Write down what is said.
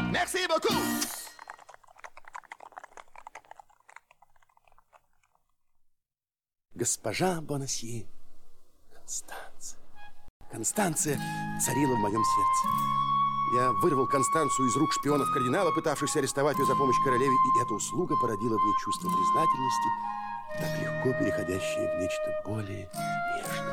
Merci beaucoup! Госпожа Бонасье, Констанция царила в моем сердце. Я вырвал Констанцию из рук шпионов кардинала, пытавшихся арестовать ее за помощь королеве, и эта услуга породила в ней чувство признательности, так легко переходящее в нечто более нежное.